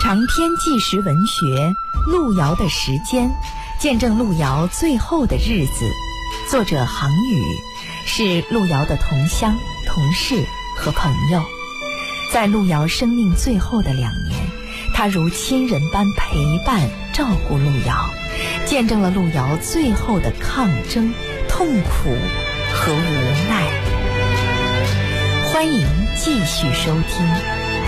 长篇纪实文学《路遥的时间》，见证路遥最后的日子。作者杭宇，是路遥的同乡、同事和朋友。在路遥生命最后的2年，他如亲人般陪伴照顾路遥，见证了路遥最后的抗争、痛苦和无奈。欢迎继续收听。